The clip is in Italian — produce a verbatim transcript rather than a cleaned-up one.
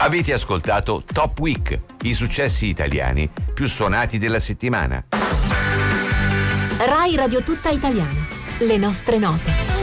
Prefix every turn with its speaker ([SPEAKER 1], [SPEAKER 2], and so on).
[SPEAKER 1] Avete ascoltato Top Week, i successi italiani più suonati della settimana.
[SPEAKER 2] Rai Radio Tutta Italiana, le nostre note.